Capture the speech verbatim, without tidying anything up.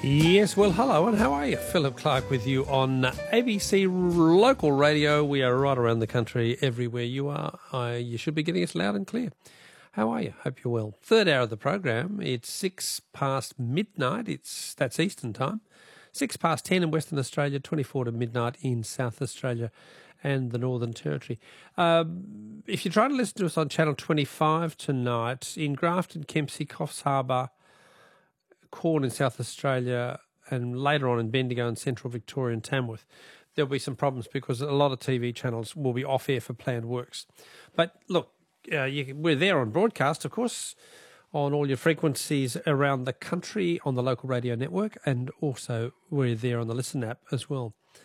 Yes, well, hello, and how are you? Philip Clark with you on A B C Local Radio. We are right around the country, everywhere you are. Uh, you should be getting us loud and clear. How are you? Hope you're well. Third hour of the program. It's six past midnight. It's that's Eastern time. Six past ten in Western Australia, twenty-four to midnight in South Australia and the Northern Territory. Um, if you're trying to listen to us on Channel twenty-five tonight, in Grafton, Kempsey, Coffs Harbour, Corn in South Australia, and later on in Bendigo and Central Victoria and Tamworth, there'll be some problems because a lot of T V channels will be off air for planned works. But look, uh, you, we're there on broadcast, of course, on all your frequencies around the country on the local radio network, and also we're there on the Listen app as well.